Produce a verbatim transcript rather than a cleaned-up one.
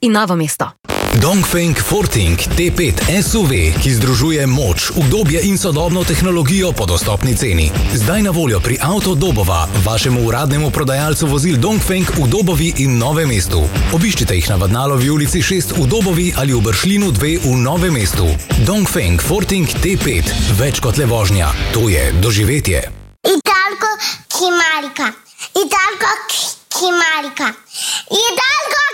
in Novo mesto. Dongfeng Forting T pet S U V, ki združuje moč, udobje in sodobno tehnologijo po dostopni ceni. Zdaj na voljo pri Auto Dobova, vašemu uradnemu prodajalcu vozil Dongfeng v Dobovi in Novem mestu. Obiščite jih na Vadnalovi ulici šest v Dobovi ali v Bršljinu dve v Novem mestu. Dongfeng Forting T pet. Več kot le vožnja. To je doživetje. Italko Kimarika. Italko Kimarika. Italko